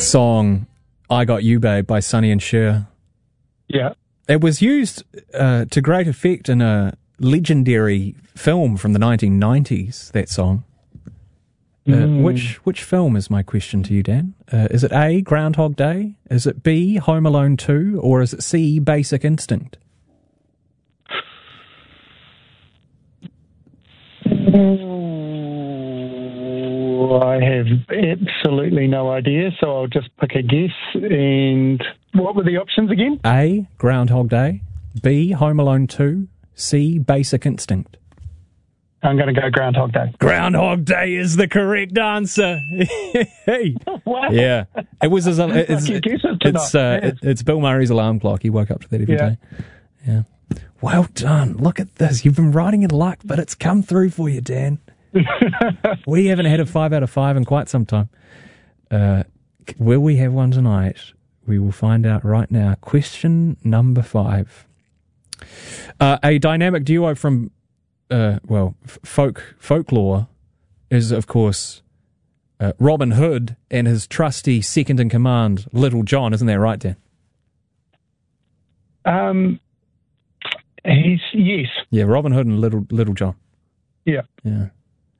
song I Got You Babe by Sonny and Cher. Yeah. It was used to great effect in a legendary film from the 1990s, that song. Which film is my question to you, Dan? Is it A, Groundhog Day? Is it B, Home Alone 2? Or is it C, Basic Instinct? I have absolutely no idea, so I'll just pick a guess. And what were the options again? A, Groundhog Day. B, Home Alone 2. C, Basic Instinct. I'm going to go Groundhog Day. Groundhog Day is the correct answer. Hey. What? Yeah. It was it's Bill Murray's alarm clock. He woke up to that every day. Yeah. Well done. Look at this. You've been riding in luck, but it's come through for you, Dan. We haven't had a 5 out of 5 in quite some time. Will we have one tonight? We will find out right now. Question number 5. A dynamic duo from folklore is, of course, Robin Hood and his trusty second-in-command, Little John. Isn't that right, Dan? Yes. Yeah, Robin Hood and Little John. Yeah. Yeah.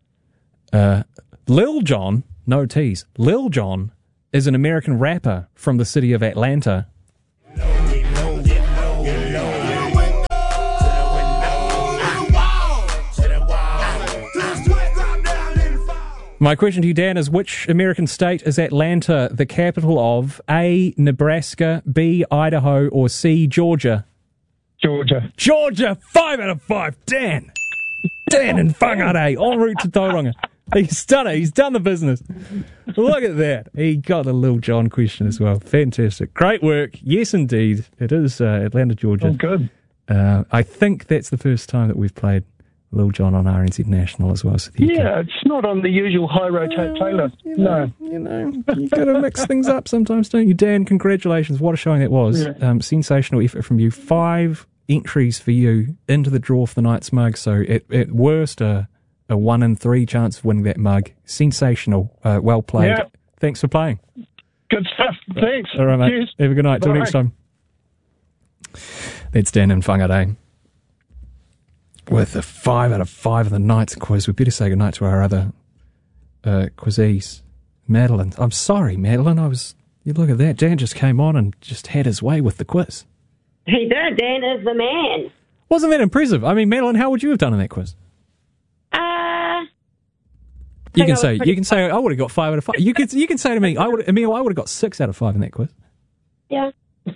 Lil Jon, no T's, Lil Jon is an American rapper from the city of Atlanta. My question to you, Dan, is which American state is Atlanta the capital of? A, Nebraska, B, Idaho, or C, Georgia? Georgia. Georgia, 5 out of 5. Dan in Whangarei, en route to Tauranga. He's done it. He's done the business. Look at that. He got the Lil Jon question as well. Fantastic. Great work. Yes, indeed. It is Atlanta, Georgia. Oh, good. I think that's the first time that we've played Lil Jon on RNZ National as well. So it's not on the usual high rotate playlist. No. You got to mix things up sometimes, don't you? Dan, congratulations. What a showing that was. Yeah. Sensational effort from you. 5 entries for you into the draw for the night's mug. So at worst, a 1 in 3 chance of winning that mug. Sensational. Well played. Yeah. Thanks for playing. Good stuff. Thanks. All right, mate. Cheers. Have a good night. Till Bye. next time. That's Dan in Whangarei. With a 5 out of 5 of the night's quiz, we better say goodnight to our other quizzes. Madeline. I'm sorry, Madeline. You look at that. Dan just came on and just had his way with the quiz. He did. Dan is the man. Wasn't that impressive? I mean, Madeline, how would you have done in that quiz? You can say I would have got 5 out of 5. You can say to me, I would have got 6 out of 5 in that quiz. Yeah.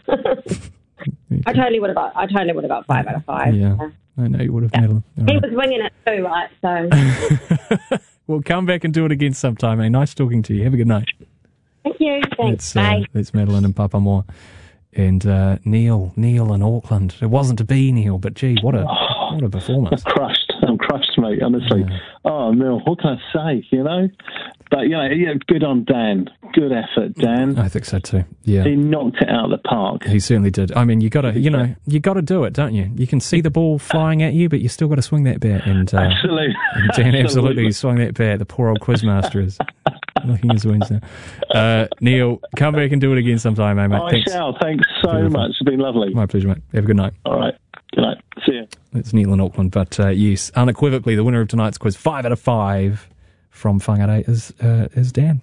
I totally would have got 5 out of 5. Yeah. I know you would have, Madeline. He was winging it too, right? So we'll come back and do it again sometime, eh? Nice talking to you. Have a good night. Thank you. Thanks. Bye. That's Madeline and Papa Moore. And Neil in Auckland. It wasn't to be, Neil, but gee, what a performance. I'm crushed, mate, honestly. Yeah. Oh, Neil, what can I say, But, good on Dan. Good effort, Dan. I think so too, yeah. He knocked it out of the park. He certainly did. I mean, you got to do it, don't you? You can see the ball flying at you, but you still got to swing that bat. And, absolutely. And Dan absolutely swung that bat. The poor old quizmaster is looking his wings now. Neil, come back and do it again sometime, mate. I shall. Thanks so much. It's been lovely. My pleasure, mate. Have a good night. All right. Good night. See you. It's Neil in Auckland, but yes, unequivocally, the winner of tonight's quiz, 5 out of 5 from Whangarei is Dan.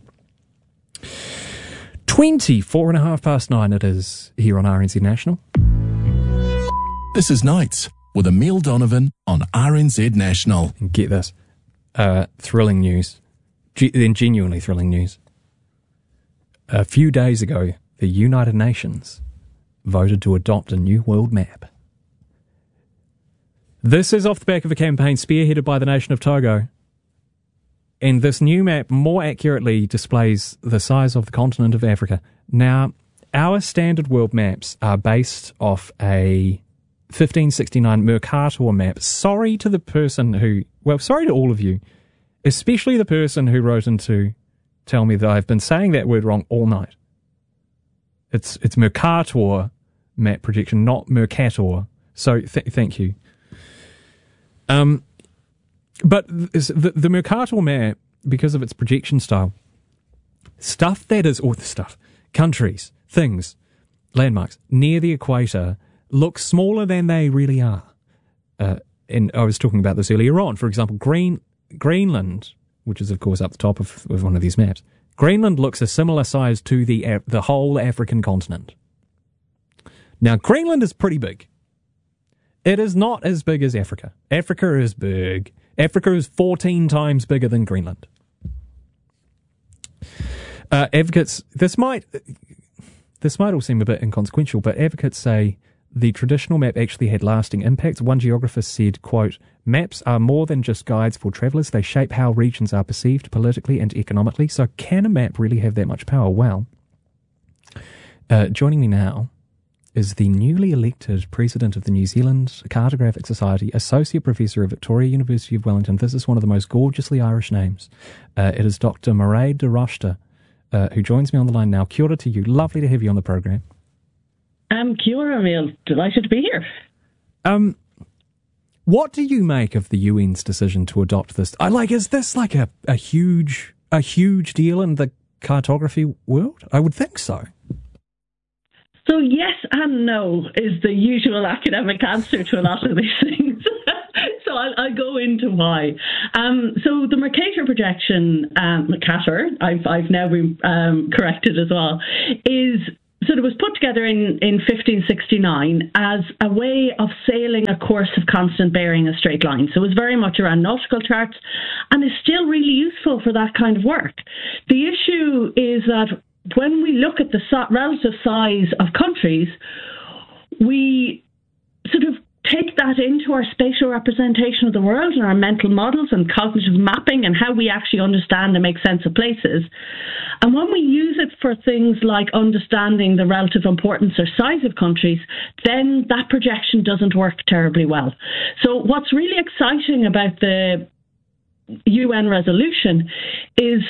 9:24 it is here on RNZ National. This is Nights with Emile Donovan on RNZ National. And get this, thrilling news, genuinely thrilling news. A few days ago, the United Nations voted to adopt a new world map. This is off the back of a campaign spearheaded by the nation of Togo. And this new map more accurately displays the size of the continent of Africa. Now, our standard world maps are based off a 1569 Mercator map. Sorry to all of you, especially the person who wrote in to tell me that I've been saying that word wrong all night. It's Mercator map projection, not Mercator. So thank you. But the Mercator map, because of its projection style, countries, things, landmarks near the equator look smaller than they really are. And I was talking about this earlier on. For example, Greenland, which is, of course, up the top of one of these maps, Greenland looks a similar size to the whole African continent. Now, Greenland is pretty big. It is not as big as Africa. Africa is big. Africa is 14 times bigger than Greenland. Advocates, this might all seem a bit inconsequential, but advocates say the traditional map actually had lasting impacts. One geographer said, quote, "Maps are more than just guides for travellers. They shape how regions are perceived politically and economically. So can a map really have that much power?" Well, joining me now is the newly elected president of the New Zealand Cartographic Society, Associate Professor at Victoria University of Wellington. This is one of the most gorgeously Irish names. It is Dr. Mairead de Rosta, who joins me on the line now. Kia ora to you. Lovely to have you on the program. Kia ora, Emil. Delighted to be here. What do you make of the UN's decision to adopt this? Is this like a huge deal in the cartography world? I would think so. So yes and no is the usual academic answer to a lot of these things. So I'll go into why. So the Mercator projection, Mercator, I've now been corrected as well, it was put together in 1569 as a way of sailing a course of constant bearing a straight line. So it was very much around nautical charts and is still really useful for that kind of work. The issue is that when we look at the relative size of countries, we sort of take that into our spatial representation of the world and our mental models and cognitive mapping and how we actually understand and make sense of places. And when we use it for things like understanding the relative importance or size of countries, then that projection doesn't work terribly well. So what's really exciting about the UN resolution is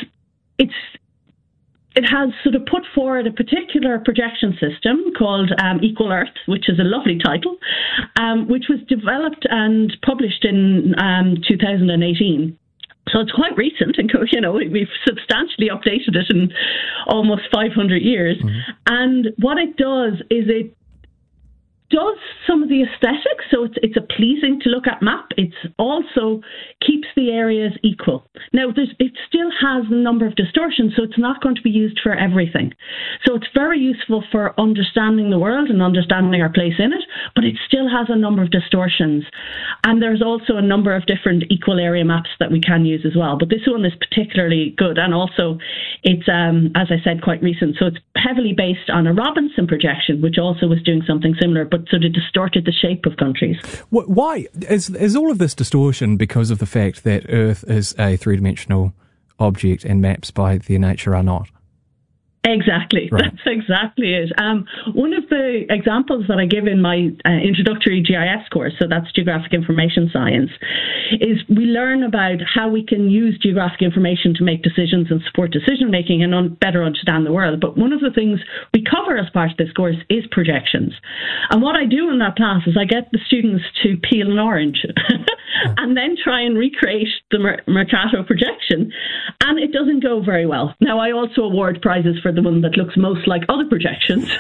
it has sort of put forward a particular projection system called Equal Earth, which is a lovely title, which was developed and published in 2018. So it's quite recent, and we've substantially updated it in almost 500 years. Mm-hmm. And what it does is it does some of the aesthetics, so it's a pleasing to look at map. It also keeps the areas equal. Now, it still has a number of distortions, so it's not going to be used for everything. So it's very useful for understanding the world and understanding our place in it, but it still has a number of distortions. And there's also a number of different equal area maps that we can use as well. But this one is particularly good, and also it's, as I said, quite recent. So it's heavily based on a Robinson projection, which also was doing something similar, but sort of distorted the shape of countries. Why? Is all of this distortion because of the fact that Earth is a three-dimensional object and maps by their nature are not? Exactly. Right. That's exactly it. One of the examples that I give in my introductory GIS course, so that's Geographic Information Science, is we learn about how we can use geographic information to make decisions and support decision making and better understand the world. But one of the things we cover as part of this course is projections. And what I do in that class is I get the students to peel an orange and then try and recreate the Mercator projection. And it doesn't go very well. Now, I also award prizes for the one that looks most like other projections.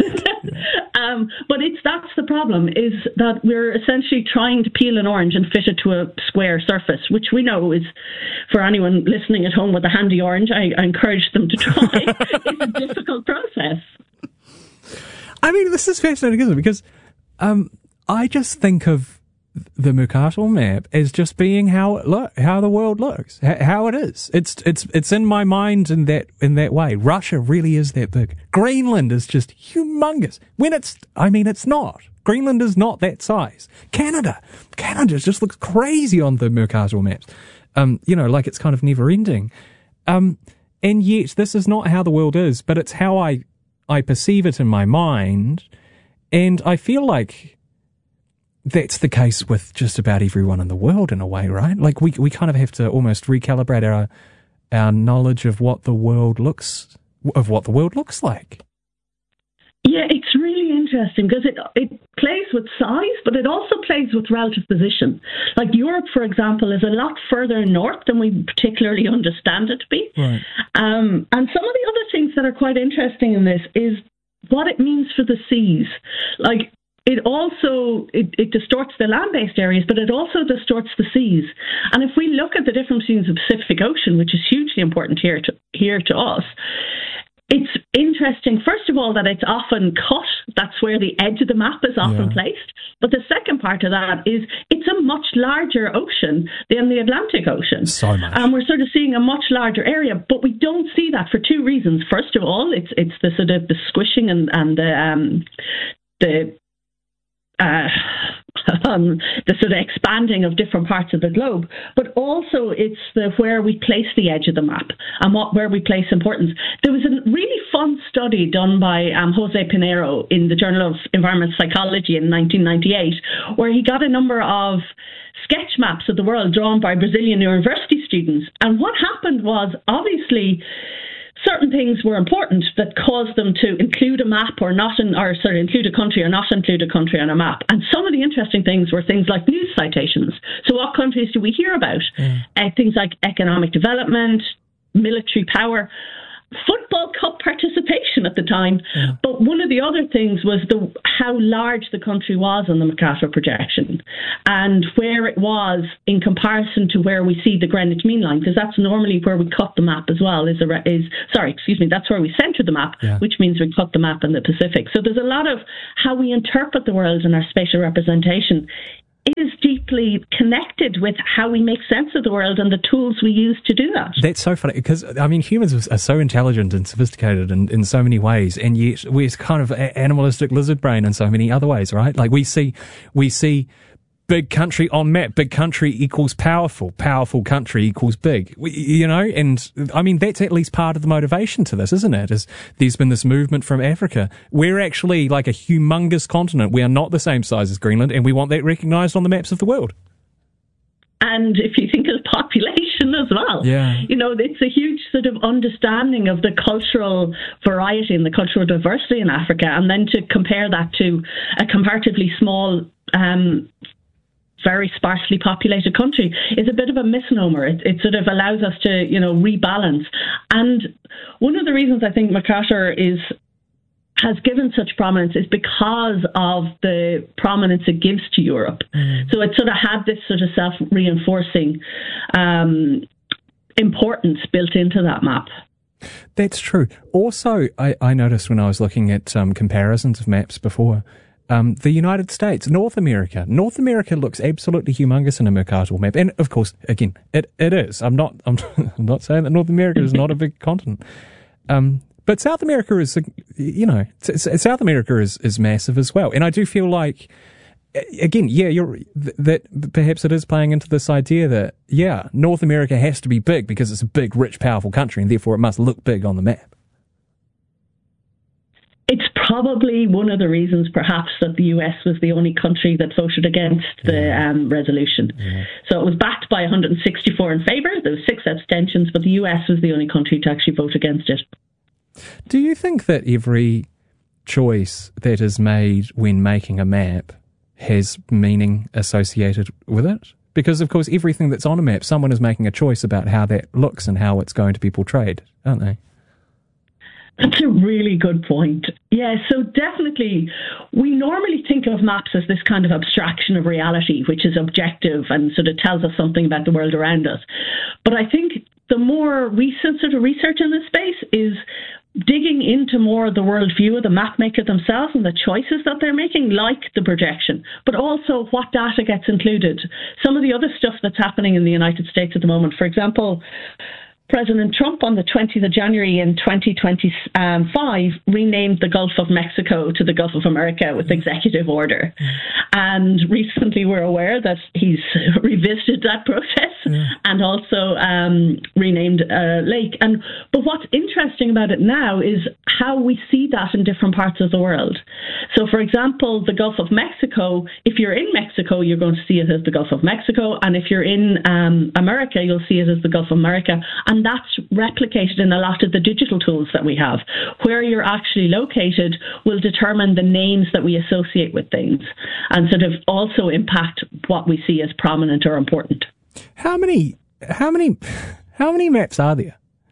But that's the problem, is that we're essentially trying to peel an orange and fit it to a square surface, which we know is, for anyone listening at home with a handy orange, I encourage them to try. It's a difficult process. I mean, this is fascinating, isn't it? Because I just think of the Mercator map as just being how the world looks, how it is. It's in my mind in that way. Russia really is that big. Greenland is just humongous. It's not. Greenland is not that size. Canada just looks crazy on the Mercator maps. Like it's kind of never ending. And yet this is not how the world is, but it's how I perceive it in my mind. And I feel like that's the case with just about everyone in the world in a way, right? Like we kind of have to almost recalibrate our knowledge of what the world looks like. Yeah, it's really interesting because it plays with size, but it also plays with relative position. Like Europe, for example, is a lot further north than we particularly understand it to be. Right. And some of the other things that are quite interesting in this is what it means for the seas. Like, it also it distorts the land-based areas, but it also distorts the seas. And if we look at the difference between the Pacific Ocean, which is hugely important here to us, it's interesting, first of all, that it's often cut. That's where the edge of the map is often placed. But the second part of that is it's a much larger ocean than the Atlantic Ocean. So much. And we're sort of seeing a much larger area, but we don't see that for two reasons. First of all, it's the sort of the squishing and the sort of expanding of different parts of the globe, but also it's where we place the edge of the map and where we place importance. There was a really fun study done by Jose Pinheiro in the Journal of Environmental Psychology in 1998, where he got a number of sketch maps of the world drawn by Brazilian university students. And what happened was, obviously, certain things were important that caused them to include a map or not, include a country or not include a country on a map. And some of the interesting things were things like news citations. So what countries do we hear about? Things like economic development, military power, football cup participation at the time. But one of the other things was how large the country was on the Mercator projection and where it was in comparison to where we see the Greenwich Mean Line, because that's normally where we cut the map as well. That's where we center the map, which means we cut the map in the Pacific. So there's a lot of how we interpret the world and our spatial representation is deeply connected with how we make sense of the world and the tools we use to do that. That's so funny because, I mean, humans are so intelligent and sophisticated in so many ways, and yet we're kind of animalistic lizard brain in so many other ways, right? Like we see big country on map, big country equals powerful, powerful country equals big, and I mean, that's at least part of the motivation to this, isn't it? There's been this movement from Africa. We're actually like a humongous continent. We are not the same size as Greenland, and we want that recognised on the maps of the world. And if you think of population as well, it's a huge sort of understanding of the cultural variety and the cultural diversity in Africa, and then to compare that to a comparatively small very sparsely populated country is a bit of a misnomer. It sort of allows us to, rebalance. And one of the reasons I think Mercator has given such prominence is because of the prominence it gives to Europe. So it sort of had this sort of self-reinforcing importance built into that map. That's true. Also, I noticed when I was looking at comparisons of maps before, the United States, North America looks absolutely humongous in a Mercator map, and of course, again, it is. I'm not saying that North America is not a big continent, but South America is, South America is massive as well, and I do feel like, again, that perhaps it is playing into this idea that North America has to be big because it's a big, rich, powerful country, and therefore it must look big on the map. It's probably one of the reasons, perhaps, that the US was the only country that voted against the resolution. So it was backed by 164 in favour. There were 6 abstentions, but the US was the only country to actually vote against it. Do you think that every choice that is made when making a map has meaning associated with it? Because, of course, everything that's on a map, someone is making a choice about how that looks and how it's going to be portrayed, aren't they? That's a really good point. Yeah, so definitely we normally think of maps as this kind of abstraction of reality, which is objective and sort of tells us something about the world around us. But I think the more recent sort of research in this space is digging into more of the worldview of the map maker themselves and the choices that they're making, like the projection, but also what data gets included. Some of the other stuff that's happening in the United States at the moment, for example, President Trump on the 20th of January in 2025 renamed the Gulf of Mexico to the Gulf of America with executive order. And recently we're aware that he's revisited that process and also renamed a lake. But what's interesting about it now is how we see that in different parts of the world. So, for example, the Gulf of Mexico, if you're in Mexico, you're going to see it as the Gulf of Mexico. And if you're in America, you'll see it as the Gulf of America. And And that's replicated in a lot of the digital tools that we have. Where you're actually located will determine the names that we associate with things and sort of also impact what we see as prominent or important. How many maps are there?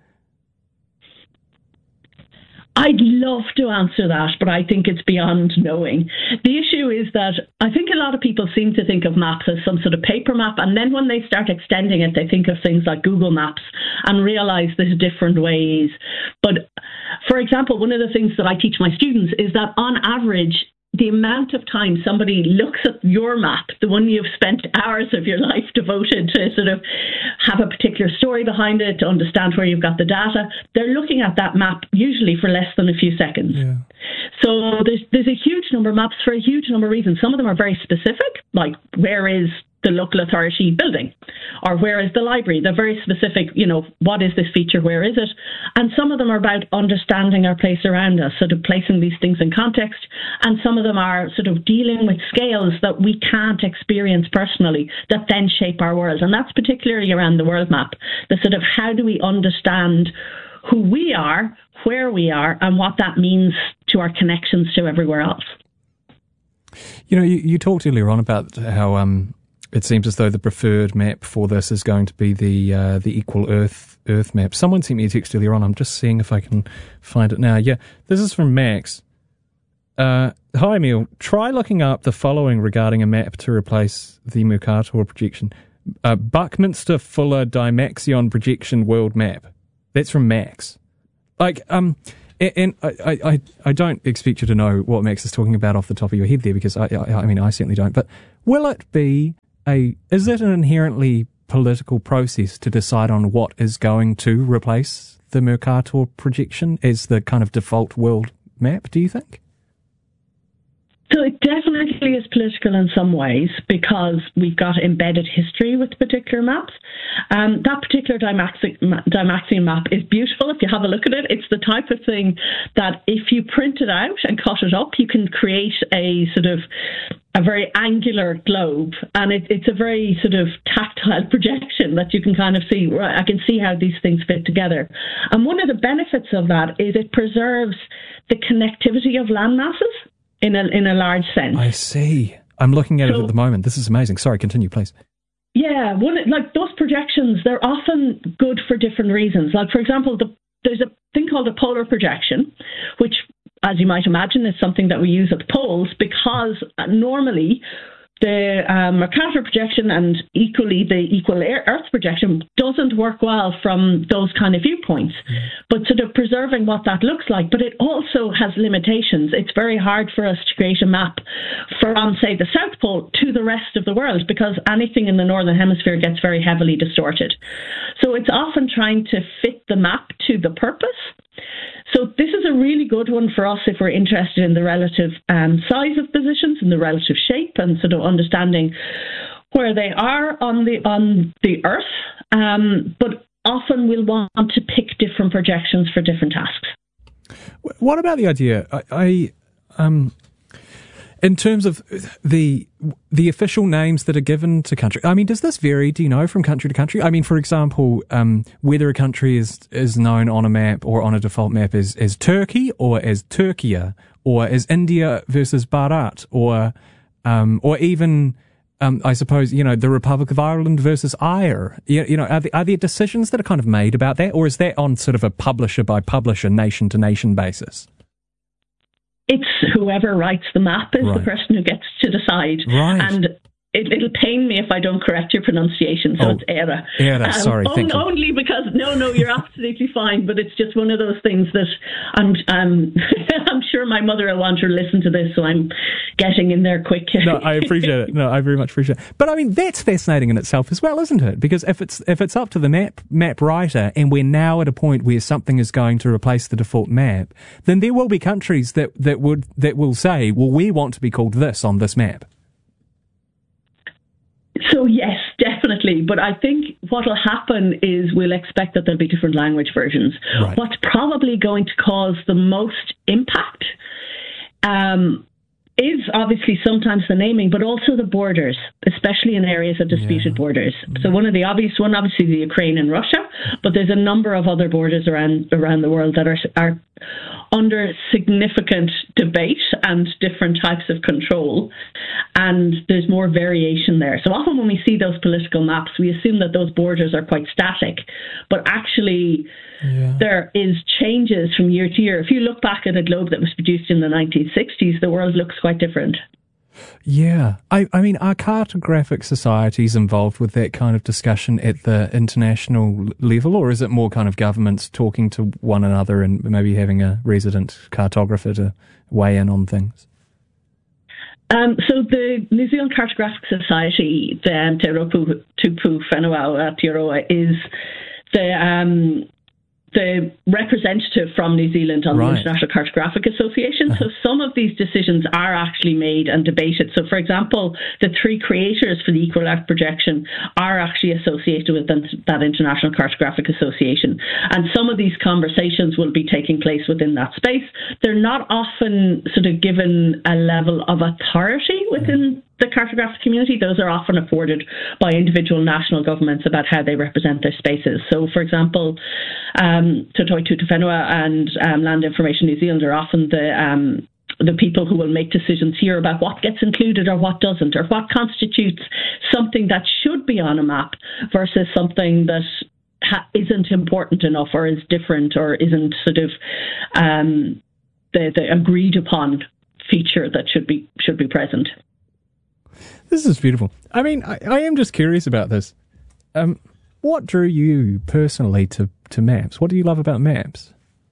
I'd love to answer that, but I think it's beyond knowing. The issue is that I think a lot of people seem to think of maps as some sort of paper map, and then when they start extending it, they think of things like Google Maps and realise there's different ways. But, for example, one of the things that I teach my students is that on average, the amount of time somebody looks at your map, the one you've spent hours of your life devoted to sort of have a particular story behind it, to understand where you've got the data, they're looking at that map usually for less than a few seconds. Yeah. So there's a huge number of maps for a huge number of reasons. Some of them are very specific, like where is the local authority building, or where is the library? They're very specific, what is this feature, where is it? And some of them are about understanding our place around us, sort of placing these things in context, and some of them are sort of dealing with scales that we can't experience personally that then shape our world. And that's particularly around the world map, the sort of how do we understand who we are, where we are, and what that means to our connections to everywhere else. You talked earlier on about how it seems as though the preferred map for this is going to be the equal Earth map. Someone sent me a text earlier on. I'm just seeing if I can find it now. Yeah, this is from Max. Hi, Emil. Try looking up the following regarding a map to replace the Mercator projection. Buckminster Fuller Dymaxion projection world map. That's from Max. And I don't expect you to know what Max is talking about off the top of your head there, because I certainly don't. But will it be is it an inherently political process to decide on what is going to replace the Mercator projection as the kind of default world map, do you think? So it definitely is political in some ways, because we've got embedded history with particular maps. That particular Dymaxion map is beautiful if you have a look at it. It's the type of thing that if you print it out and cut it up, you can create a sort of a very angular globe, and it's a very sort of tactile projection that you can kind of see. I can see how these things fit together. And one of the benefits of that is it preserves the connectivity of land masses in a large sense. I see. I'm looking at it at the moment. This is amazing. Sorry, continue, please. Yeah, those projections, they're often good for different reasons. Like, for example, there's a thing called a polar projection, which, as you might imagine, is something that we use at the poles, because normally the Mercator projection and equally the equal Earth projection doesn't work well from those kind of viewpoints, but sort of preserving what that looks like. But it also has limitations. It's very hard for us to create a map from, say, the South Pole to the rest of the world, because anything in the Northern Hemisphere gets very heavily distorted. So it's often trying to fit the map to the purpose. So this is a really good one for us if we're interested in the relative size of positions and the relative shape, and sort of understanding where they are on the Earth. But often we'll want to pick different projections for different tasks. What about the idea? In terms of the official names that are given to country, I mean, does this vary, do you know, from country to country? I mean, for example, whether a country is known on a map or on a default map as Turkey or as Turkia, or as India versus Bharat, or even, I suppose, the Republic of Ireland versus Ire. Are there decisions that are kind of made about that, or is that on sort of a publisher by publisher, nation to nation basis? It's whoever writes the map is the person who gets to decide. Right. And it'll pain me if I don't correct your pronunciation, so it's Era. Era, sorry, thank you. Only because, no, you're absolutely fine, but it's just one of those things that I'm sure my mother will want to listen to this, so I'm getting in there quick. No, I appreciate it. No, I very much appreciate it. But I mean, that's fascinating in itself as well, isn't it? Because if it's up to the map writer, and we're now at a point where something is going to replace the default map, then there will be countries that will say, well, we want to be called this on this map. So yes, definitely. But I think what will happen is we'll expect that there'll be different language versions. Right. What's probably going to cause the most impact is obviously sometimes the naming, but also the borders, especially in areas of disputed borders. So one of the obvious one, obviously the Ukraine and Russia, but there's a number of other borders around the world that are under significant debate and different types of control, and there's more variation there. So often when we see those political maps, we assume that those borders are quite static, but actually there is changes from year to year. If you look back at a globe that was produced in the 1960s, the world looks quite different. Yeah. I mean, are cartographic societies involved with that kind of discussion at the international level, or is it more kind of governments talking to one another and maybe having a resident cartographer to weigh in on things? So the New Zealand Cartographic Society, the Te Raupu Tupu Whenua Aotearoa, is the representative from New Zealand on the International Cartographic Association. So some of these decisions are actually made and debated. So, for example, the three creators for the Equal Earth projection are actually associated with that International Cartographic Association. And some of these conversations will be taking place within that space. They're not often sort of given a level of authority within the cartographic community. Those are often afforded by individual national governments about how they represent their spaces. So, for example, Te Toitū Te Whenua and Land Information New Zealand are often the people who will make decisions here about what gets included or what doesn't, or what constitutes something that should be on a map versus something that isn't important enough or is different or isn't sort of the agreed upon feature that should be present. This is beautiful. I mean, I am just curious about this. What drew you personally to maps? What do you love about maps?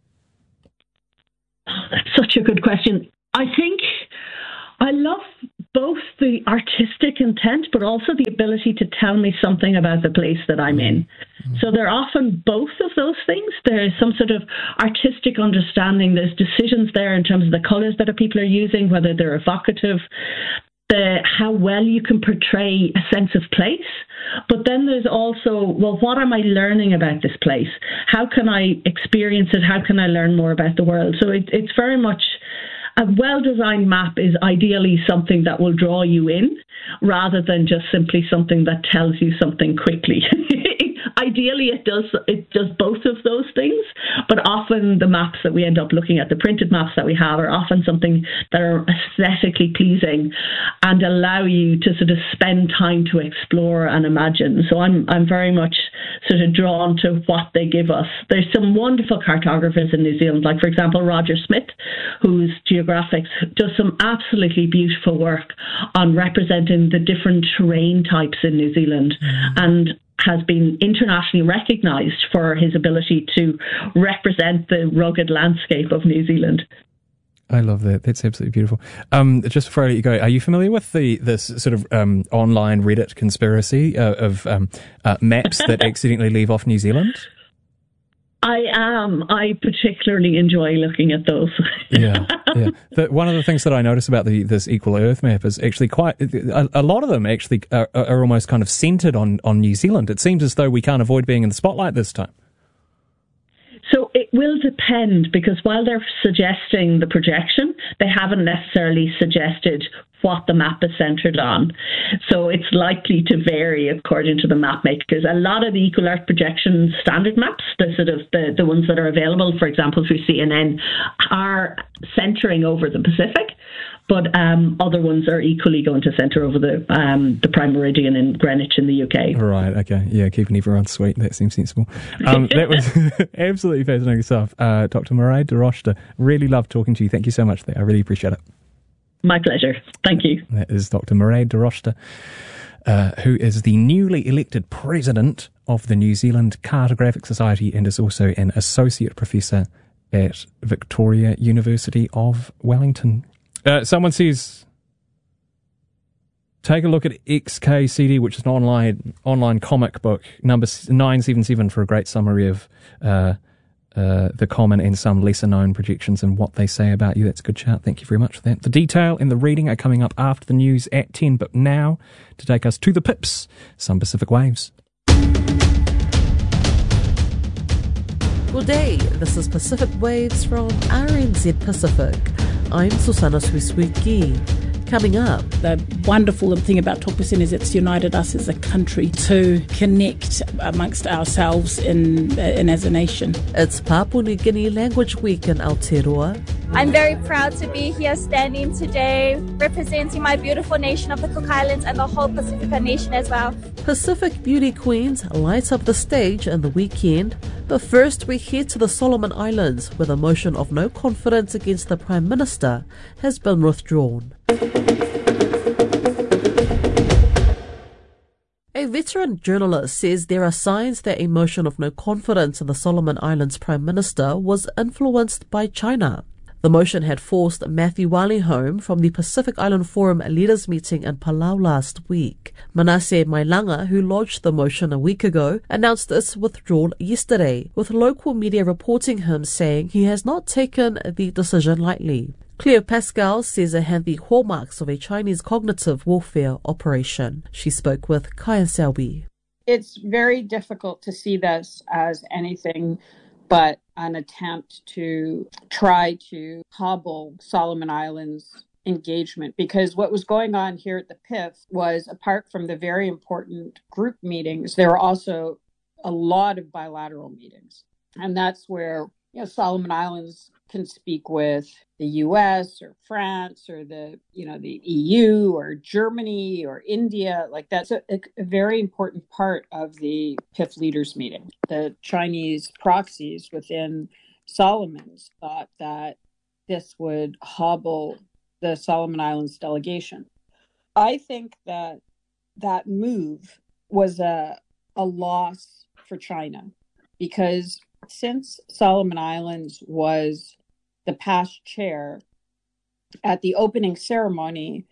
Oh, that's such a good question. I think I love both the artistic intent, but also the ability to tell me something about the place that I'm in. So they're often both of those things. There's some sort of artistic understanding. There's decisions there in terms of the colours that people are using, whether they're evocative, how well you can portray a sense of place. But then there's also, well, what am I learning about this place? How can I experience it? How can I learn more about the world? So it's very much, a well-designed map is ideally something that will draw you in rather than just simply something that tells you something quickly. Ideally, it does both of those things, but often the maps that we end up looking at, the printed maps that we have, are often something that are aesthetically pleasing and allow you to sort of spend time to explore and imagine. So I'm very much sort of drawn to what they give us. There's some wonderful cartographers in New Zealand, like, for example, Roger Smith, whose Geographics does some absolutely beautiful work on representing the different terrain types in New Zealand, and has been internationally recognised for his ability to represent the rugged landscape of New Zealand. I love that. That's absolutely beautiful. Just before I let you go, are you familiar with this sort of online Reddit conspiracy of maps that accidentally leave off New Zealand? I am. I particularly enjoy looking at those. Yeah. One of the things that I notice about this Equal Earth map is actually quite a lot of them actually are almost kind of centred on New Zealand. It seems as though we can't avoid being in the spotlight this time. So it will depend, because while they're suggesting the projection, they haven't necessarily suggested what the map is centred on. So it's likely to vary according to the map makers. A lot of the Equal Earth projection standard maps, the sort of the ones that are available, for example, through CNN, are centering over the Pacific, but other ones are equally going to centre over the Prime Meridian in Greenwich in the UK. Right, okay. Yeah, keeping everyone sweet. That seems sensible. That was absolutely fascinating stuff. Dr. Mairead de Rochta, really loved talking to you. Thank you so much for that. I really appreciate it. My pleasure. Thank you. That is Dr. Mairead de Rochta, who is the newly elected president of the New Zealand Cartographic Society and is also an associate professor at Victoria University of Wellington. Someone says, take a look at XKCD, which is an online comic book, number 977, for a great summary of the common and some lesser-known projections and what they say about you. That's a good chat. Thank you very much for that. The detail and the reading are coming up after the news at 10, but now, to take us to the pips, some Pacific Waves. Good day, this is Pacific Waves from RNZ Pacific. I'm Susanna Swiswiki. Coming up, the wonderful thing about Tokpisin is it's united us as a country to connect amongst ourselves and as a nation. It's Papua New Guinea Language Week in Aotearoa. I'm very proud to be here standing today, representing my beautiful nation of the Cook Islands and the whole Pacifica nation as well. Pacific Beauty Queens light up the stage in the weekend, but first we head to the Solomon Islands, where the motion of no confidence against the Prime Minister has been withdrawn. A veteran journalist says there are signs that a motion of no confidence in the Solomon Islands Prime Minister was influenced by China. The motion had forced Matthew Wali home from the Pacific Island Forum leaders meeting in Palau last week. Manasseh Mailanga, who lodged the motion a week ago, announced its withdrawal yesterday, with local media reporting him saying he has not taken the decision lightly. Cleo Pascal says it had the hallmarks of a Chinese cognitive warfare operation. She spoke with Kyan Selby. It's very difficult to see this as anything but an attempt to try to hobble Solomon Islands engagement, because what was going on here at the PIF was, apart from the very important group meetings, there were also a lot of bilateral meetings. And that's where, Solomon Islands can speak with the US or France or the EU or Germany or India. Like, that's a very important part of the PIF leaders meeting. The Chinese proxies within Solomons thought that this would hobble the Solomon Islands delegation. I think that move was a loss for China, because since Solomon Islands was the past chair at the opening ceremony,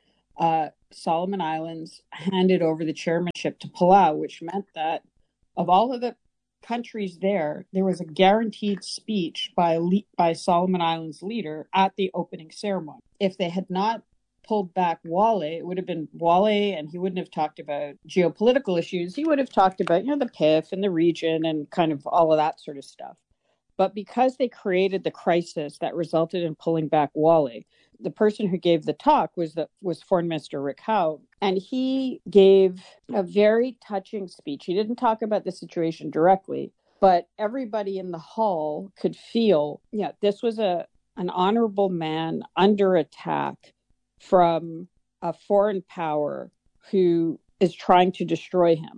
Solomon Islands handed over the chairmanship to Palau, which meant that of all of the countries there was a guaranteed speech by Solomon Islands leader at the opening ceremony. If they had not pulled back Wale, it would have been Wale, and he wouldn't have talked about geopolitical issues. He would have talked about, the PIF and the region and kind of all of that sort of stuff. But because they created the crisis that resulted in pulling back Wale, the person who gave the talk was Foreign Minister Rick Howe, and he gave a very touching speech. He didn't talk about the situation directly, but everybody in the hall could feel, this was an honorable man under attack from a foreign power who is trying to destroy him.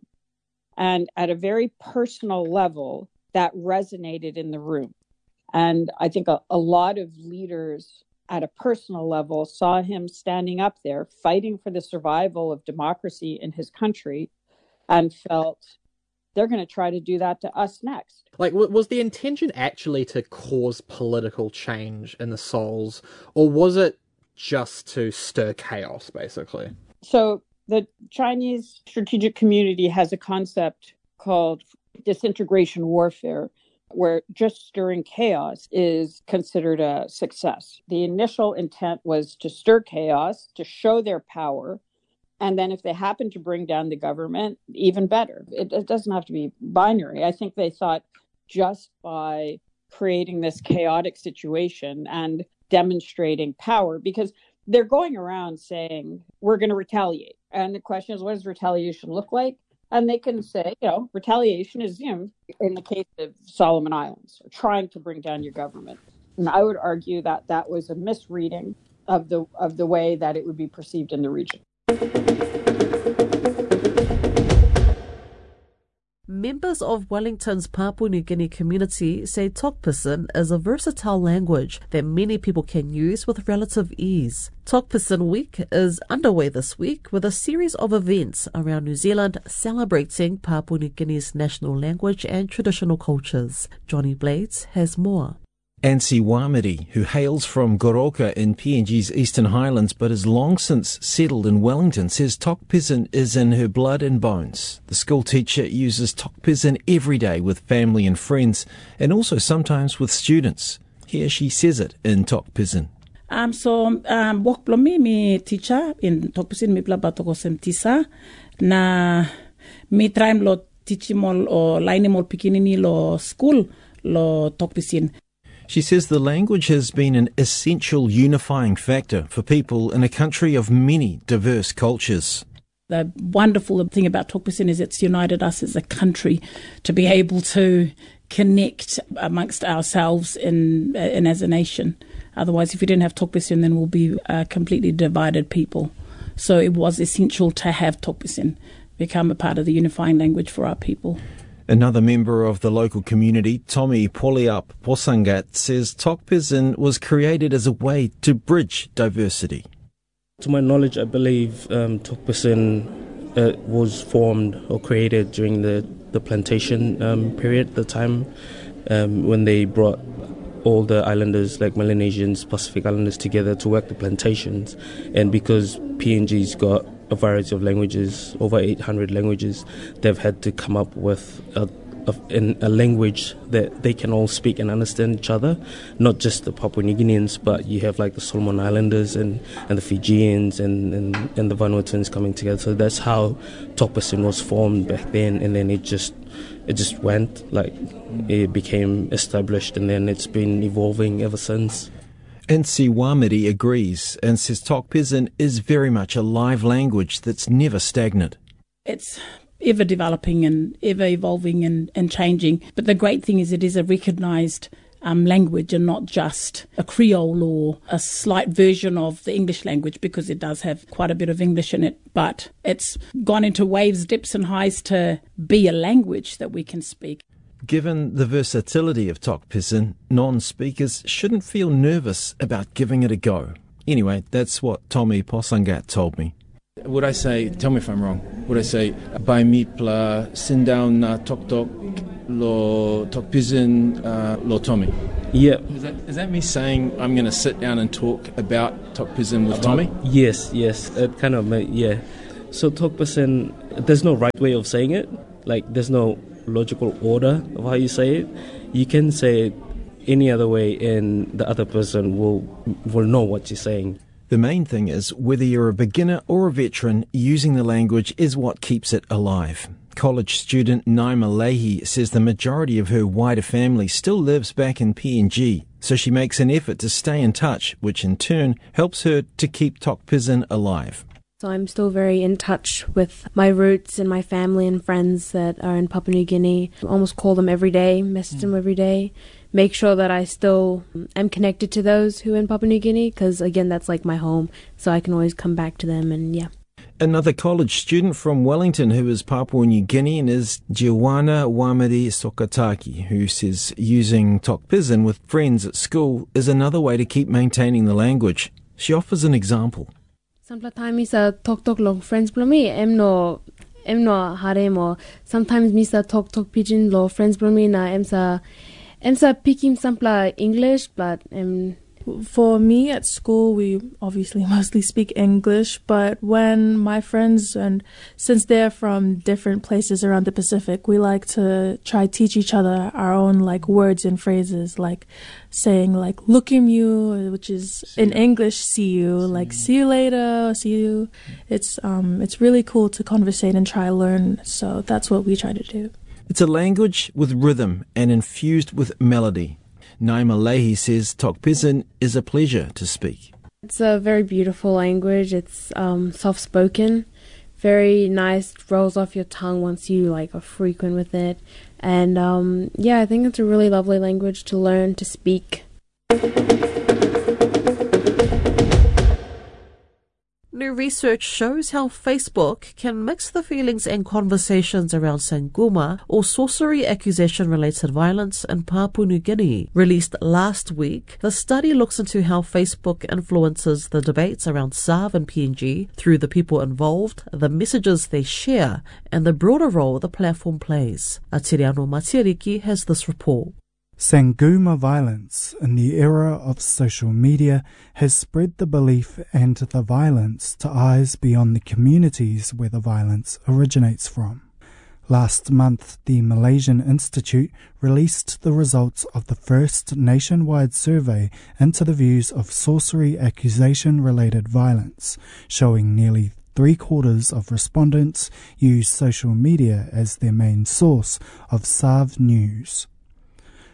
And at a very personal level, that resonated in the room. And I think a lot of leaders at a personal level saw him standing up there fighting for the survival of democracy in his country and felt they're going to try to do that to us next. Like, was the intention actually to cause political change in the Sols, or was it just to stir chaos, basically? So the Chinese strategic community has a concept called disintegration warfare, where just stirring chaos is considered a success. The initial intent was to stir chaos, to show their power, and then if they happen to bring down the government, even better. It doesn't have to be binary. I think they thought just by creating this chaotic situation and demonstrating power, because they're going around saying, we're going to retaliate. And the question is, what does retaliation look like? And they can say, retaliation is, in the case of Solomon Islands, or trying to bring down your government. And I would argue that that was a misreading of the way that it would be perceived in the region. Members of Wellington's Papua New Guinea community say Tokpisin is a versatile language that many people can use with relative ease. Tokpisin Week is underway this week with a series of events around New Zealand celebrating Papua New Guinea's national language and traditional cultures. Johnny Blades has more. Ansi Wamiri, who hails from Goroka in PNG's Eastern Highlands but has long since settled in Wellington, says Tokpisin is in her blood and bones. The school teacher uses Tokpisin every day with family and friends, and also sometimes with students. Here she says it in Tokpisin. Wok plomi mi teacher in Tokpisin mi plaba tokosem tisa na mi traim lo teachimol o lainimol pikinini lo school lo Tokpisin. She says the language has been an essential unifying factor for people in a country of many diverse cultures. The wonderful thing about Tokpisin is it's united us as a country to be able to connect amongst ourselves and as a nation. Otherwise, if we didn't have Tokpisin, then we'll be a completely divided people. So it was essential to have Tokpisin become a part of the unifying language for our people. Another member of the local community, Tommy Poliap Posangat, says Tokpisin was created as a way to bridge diversity. To my knowledge, I believe Tokpisin was formed or created during the plantation period, the time when they brought all the islanders, like Melanesians, Pacific Islanders, together to work the plantations. And because PNG's got a variety of languages, over 800 languages, they've had to come up with a language that they can all speak and understand each other, not just the Papua New Guineans, but you have like the Solomon Islanders and the Fijians and the Vanuatuans coming together. So that's how Tokpisin was formed back then, and then it just went, like, it became established, and then it's been evolving ever since. Nancy Wamiri agrees and says Tokpisin is very much a live language that's never stagnant. It's ever developing and ever evolving and changing. But the great thing is it is a recognised language and not just a Creole or a slight version of the English language, because it does have quite a bit of English in it. But it's gone into waves, dips and highs to be a language that we can speak. Given the versatility of Tokpisin, non-speakers shouldn't feel nervous about giving it a go. Anyway, that's what Tommy Posangat told me. Would I say, tell me if I'm wrong, would I say, Bai Mipla, sin down tok tok, lo Tokpisin, lo Tommy? Yeah. Is that me saying I'm going to sit down and talk about Tokpisin with Tommy? Yes, it kind of, yeah. So Tokpisin, there's no right way of saying it. Like, there's no logical order of how you say it. You can say it any other way and the other person will know what you're saying. The main thing is whether you're a beginner or a veteran, using the language is what keeps it alive. College student Naima Leahy says the majority of her wider family still lives back in PNG, so she makes an effort to stay in touch, which in turn helps her to keep Tokpisin alive. So I'm still very in touch with my roots and my family and friends that are in Papua New Guinea. I almost call them every day, message them every day, make sure that I still am connected to those who are in Papua New Guinea, because again, that's like my home, so I can always come back to them, and yeah. Another college student from Wellington who is Papua New Guinean is Giovanna Wamiri Sokataki, who says using Tokpisin with friends at school is another way to keep maintaining the language. She offers an example. Sometimes misa talk long friends blomi em no harem, or sometimes misa talk pidgin lo friends blomi na emsa picking sampla English, but for me at school we obviously mostly speak English, but when my friends, and since they're from different places around the Pacific, we like to try teach each other our own like words and phrases, like saying like look at you, which is in English see you, like see you later, see you. It's really cool to conversate and try learn, so that's what we try to do. It's a language with rhythm and infused with melody. Naima Leahy says Tokpisin is a pleasure to speak. It's a very beautiful language. It's soft-spoken, very nice, rolls off your tongue once you like are frequent with it. And yeah, I think it's a really lovely language to learn to speak. New research shows how Facebook can mix the feelings and conversations around Sanguma, or sorcery accusation-related violence in Papua New Guinea. Released last week, the study looks into how Facebook influences the debates around SARV and PNG through the people involved, the messages they share, and the broader role the platform plays. Atiriano Matiriki has this report. Sanguma violence in the era of social media has spread the belief and the violence to eyes beyond the communities where the violence originates from. Last month, the Malaysian Institute released the results of the first nationwide survey into the views of sorcery accusation-related violence, showing nearly 3/4 of respondents use social media as their main source of SARV news.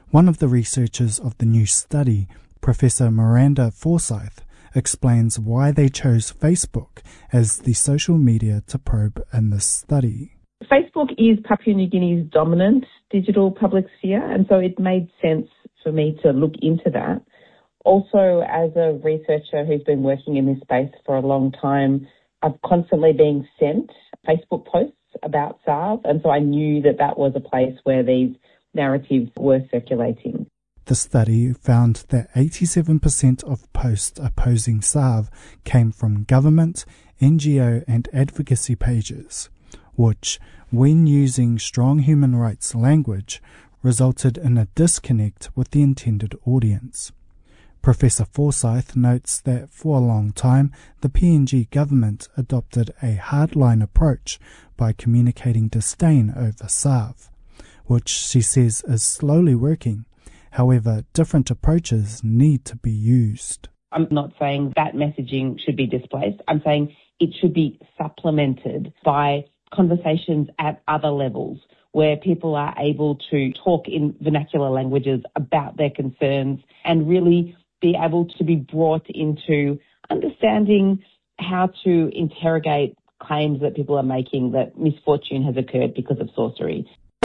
One of the researchers of the new study, Professor Miranda Forsyth, explains why they chose Facebook as the social media to probe in this study. Facebook is Papua New Guinea's dominant digital public sphere, and so it made sense for me to look into that. Also, as a researcher who's been working in this space for a long time, I've constantly been sent Facebook posts about SARV, and so I knew that that was a place where these narratives were circulating. The study found that 87% of posts opposing SARV came from government, NGO and advocacy pages, which, when using strong human rights language, resulted in a disconnect with the intended audience. Professor Forsyth notes that for a long time, the PNG government adopted a hardline approach by communicating disdain over SARV, which she says is slowly working. However, different approaches need to be used. I'm not saying that messaging should be displaced. I'm saying it should be supplemented by conversations at other levels where people are able to talk in vernacular languages about their concerns and really be able to be brought into understanding how to interrogate claims that people are making that misfortune has occurred because of sorcery.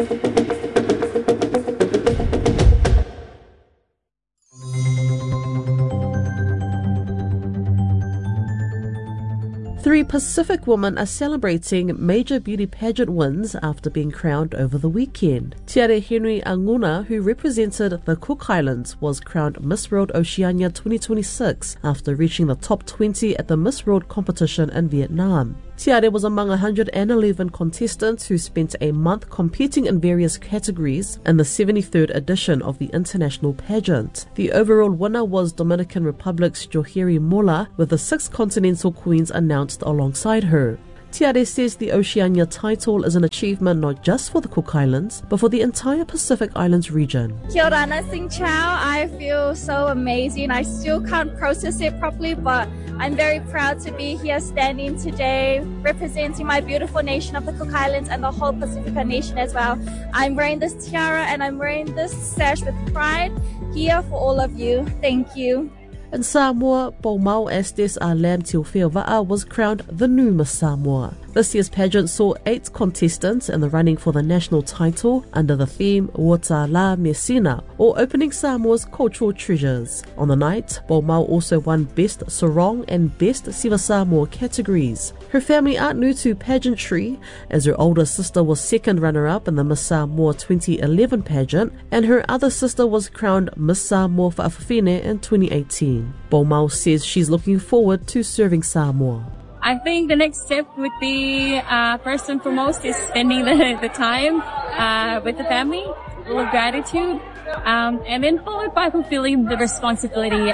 3 Pacific women are celebrating major beauty pageant wins after being crowned over the weekend. Tiare Henry Anguna, who represented the Cook Islands, was crowned Miss World Oceania 2026 after reaching the top 20 at the Miss World competition in Vietnam. Tiare was among 111 contestants who spent a month competing in various categories in the 73rd edition of the international pageant. The overall winner was Dominican Republic's Joheri Mola, with the 6 continental queens announced alongside her. Tiare says the Oceania title is an achievement not just for the Cook Islands, but for the entire Pacific Islands region. Kia ora, Sing Chow. I feel so amazing. I still can't process it properly, but I'm very proud to be here standing today, representing my beautiful nation of the Cook Islands and the whole Pacifica nation as well. I'm wearing this tiara and I'm wearing this sash with pride here for all of you. Thank you. In Samoa, Paumau Estes Alam Teofeova'a was crowned the new Miss Samoa. This year's pageant saw 8 contestants in the running for the national title under the theme Wata La Mesina, or Opening Samoa's Cultural Treasures. On the night, Paumau also won Best Sarong and Best Siva Samoa categories. Her family aren't new to pageantry, as her older sister was second runner-up in the Miss Samoa 2011 pageant, and her other sister was crowned Miss Samoa Fa'afafine in 2018. Paumau says she's looking forward to serving Samoa. I think the next step would be, first and foremost, is spending the time with the family, full of gratitude, and then followed by fulfilling the responsibility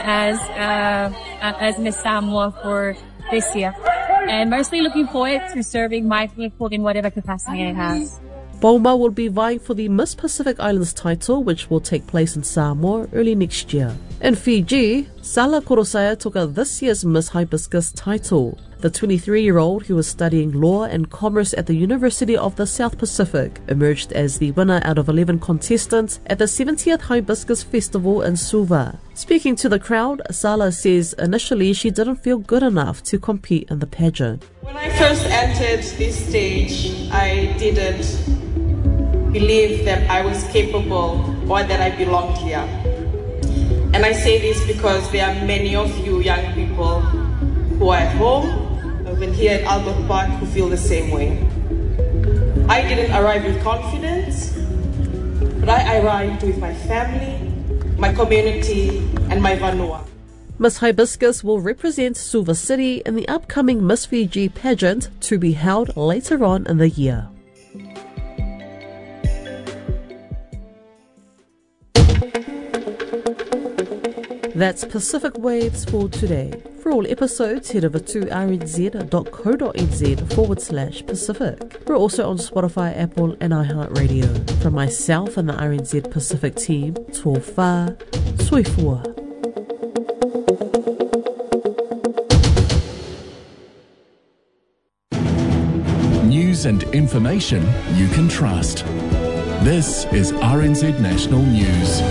as Miss Samoa for this year. And mostly looking forward to serving my people in whatever capacity I have. Paumau will be vying for the Miss Pacific Islands title, which will take place in Samoa early next year. In Fiji, Sala Korosaya took out this year's Miss Hibiscus title. The 23-year-old, who was studying law and commerce at the University of the South Pacific, emerged as the winner out of 11 contestants at the 70th Hibiscus Festival in Suva. Speaking to the crowd, Sala says initially she didn't feel good enough to compete in the pageant. When I first entered this stage, I didn't believe that I was capable or that I belonged here. And I say this because there are many of you young people who are at home, even here at Albert Park, who feel the same way. I didn't arrive with confidence, but I arrived with my family, my community, and my vanua. Miss Hibiscus will represent Suva City in the upcoming Miss Fiji pageant to be held later on in the year. That's Pacific Waves for today. For all episodes, head over to rnz.co.nz/Pacific. We're also on Spotify, Apple and iHeartRadio. From myself and the RNZ Pacific team, tō whā, soifua. News and information you can trust. This is RNZ National News.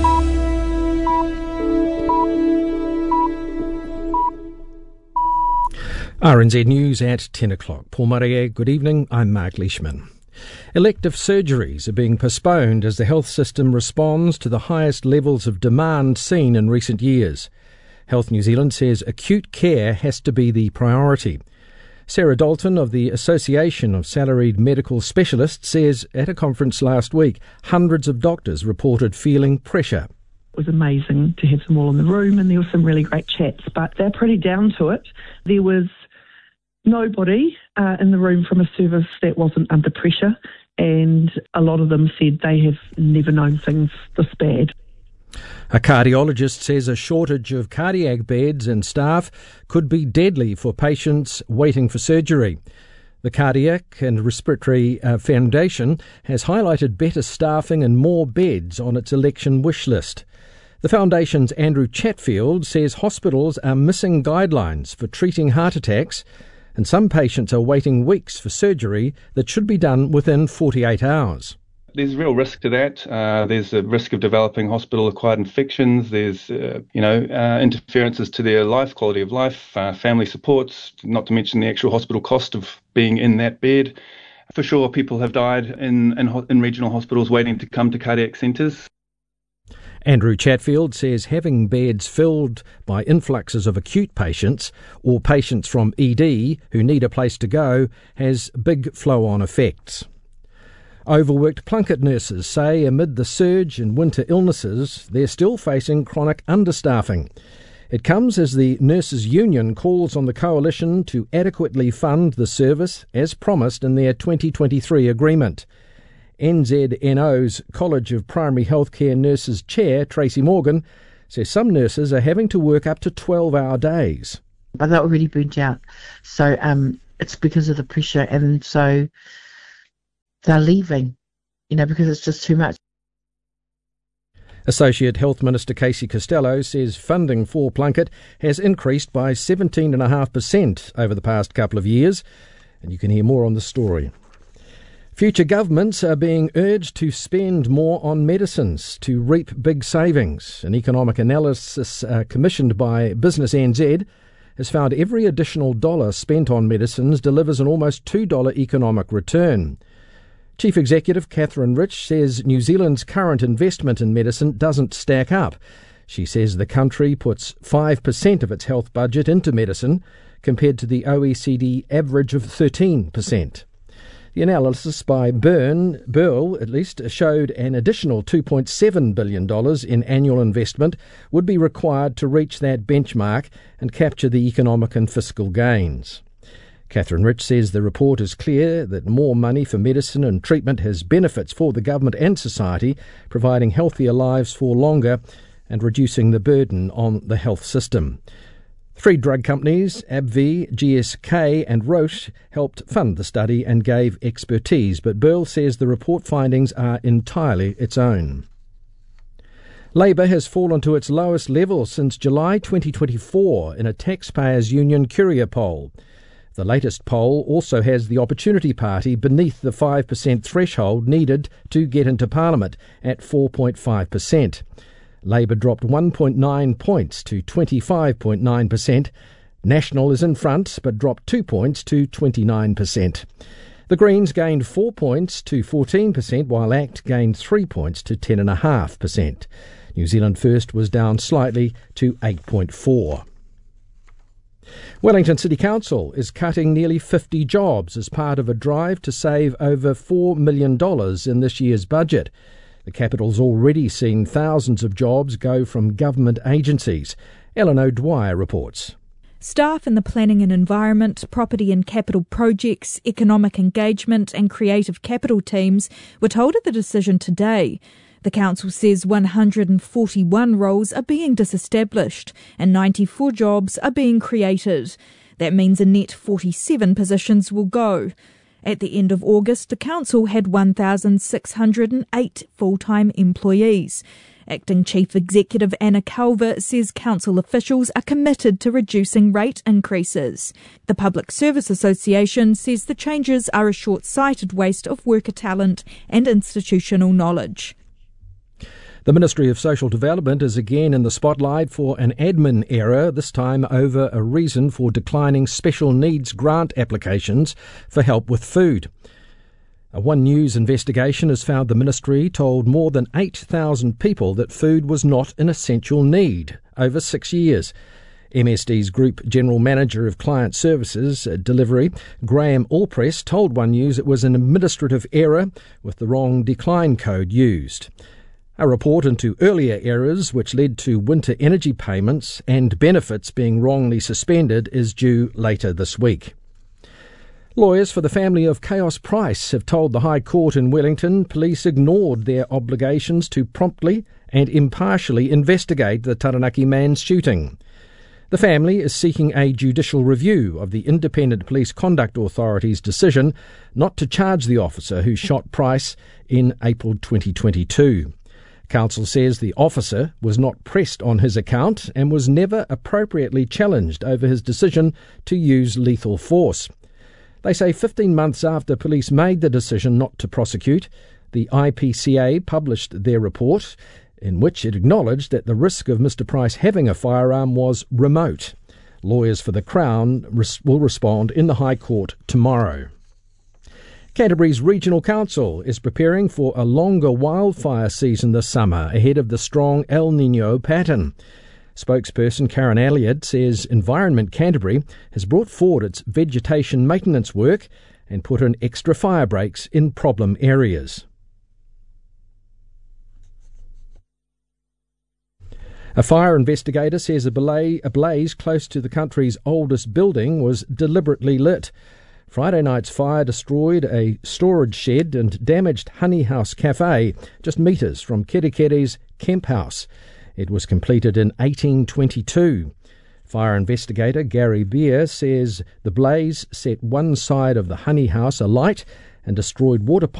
RNZ News at 10 o'clock. Paul Maria, good evening. I'm Mark Leishman. Elective surgeries are being postponed as the health system responds to the highest levels of demand seen in recent years. Health New Zealand says acute care has to be the priority. Sarah Dalton of the Association of Salaried Medical Specialists says at a conference last week, hundreds of doctors reported feeling pressure. It was amazing to have them all in the room, and there were some really great chats, but they're pretty down to it. There was nobody in the room from a service that wasn't under pressure, and a lot of them said they have never known things this bad. A cardiologist says a shortage of cardiac beds and staff could be deadly for patients waiting for surgery. The Cardiac and Respiratory Foundation has highlighted better staffing and more beds on its election wish list. The Foundation's Andrew Chatfield says hospitals are missing guidelines for treating heart attacks, and some patients are waiting weeks for surgery that should be done within 48 hours. There's real risk to that. There's a risk of developing hospital-acquired infections. There's, interferences to their life, quality of life, family supports, not to mention the actual hospital cost of being in that bed. For sure, people have died in regional hospitals waiting to come to cardiac centres. Andrew Chatfield says having beds filled by influxes of acute patients or patients from ED who need a place to go has big flow-on effects. Overworked Plunket nurses say amid the surge in winter illnesses, they're still facing chronic understaffing. It comes as the Nurses Union calls on the Coalition to adequately fund the service as promised in their 2023 agreement. NZNO's College of Primary Healthcare Nurses Chair, Tracy Morgan, says some nurses are having to work up to 12-hour days. But they're already burnt out. So it's because of the pressure, and so they're leaving, because it's just too much. Associate Health Minister Casey Costello says funding for Plunket has increased by 17.5% over the past couple of years, and you can hear more on the story. Future governments are being urged to spend more on medicines to reap big savings. An economic analysis commissioned by Business NZ has found every additional dollar spent on medicines delivers an almost $2 economic return. Chief Executive Catherine Rich says New Zealand's current investment in medicine doesn't stack up. She says the country puts 5% of its health budget into medicine, compared to the OECD average of 13%. The analysis by Burl, at least, showed an additional $2.7 billion in annual investment would be required to reach that benchmark and capture the economic and fiscal gains. Catherine Rich says the report is clear that more money for medicine and treatment has benefits for the government and society, providing healthier lives for longer and reducing the burden on the health system. Three drug companies, AbbVie, GSK and Roche, helped fund the study and gave expertise, but Burl says the report findings are entirely its own. Labour has fallen to its lowest level since July 2024 in a taxpayers' union Curia poll. The latest poll also has the Opportunity Party beneath the 5% threshold needed to get into Parliament at 4.5%. Labour dropped 1.9 points to 25.9%. National is in front, but dropped 2 points to 29%. The Greens gained 4 points to 14%, while ACT gained 3 points to 10.5%. New Zealand First was down slightly to 8.4%. Wellington City Council is cutting nearly 50 jobs as part of a drive to save over $4 million in this year's budget. The capital's already seen thousands of jobs go from government agencies. Ellen O'Dwyer reports. Staff in the planning and environment, property and capital projects, economic engagement and creative capital teams were told of the decision today. The council says 141 roles are being disestablished and 94 jobs are being created. That means a net 47 positions will go. At the end of August, the council had 1,608 full-time employees. Acting Chief Executive Anna Culver says council officials are committed to reducing rate increases. The Public Service Association says the changes are a short-sighted waste of worker talent and institutional knowledge. The Ministry of Social Development is again in the spotlight for an admin error, this time over a reason for declining special needs grant applications for help with food. A One News investigation has found the ministry told more than 8,000 people that food was not an essential need over 6 years. MSD's Group General Manager of Client Services Delivery, Graham Allpress, told One News it was an administrative error with the wrong decline code used. A report into earlier errors which led to winter energy payments and benefits being wrongly suspended is due later this week. Lawyers for the family of Chaos Price have told the High Court in Wellington police ignored their obligations to promptly and impartially investigate the Taranaki man's shooting. The family is seeking a judicial review of the Independent Police Conduct Authority's decision not to charge the officer who shot Price in April 2022. Council says the officer was not pressed on his account and was never appropriately challenged over his decision to use lethal force. They say 15 months after police made the decision not to prosecute, the IPCA published their report in which it acknowledged that the risk of Mr Price having a firearm was remote. Lawyers for the Crown will respond in the High Court tomorrow. Canterbury's Regional Council is preparing for a longer wildfire season this summer ahead of the strong El Niño pattern. Spokesperson Karen Elliott says Environment Canterbury has brought forward its vegetation maintenance work and put in extra fire breaks in problem areas. A fire investigator says a blaze close to the country's oldest building was deliberately lit. Friday night's fire destroyed a storage shed and damaged Honey House Cafe, just metres from Kerekere's Kemp House. It was completed in 1822. Fire investigator Gary Beer says the blaze set one side of the Honey House alight and destroyed water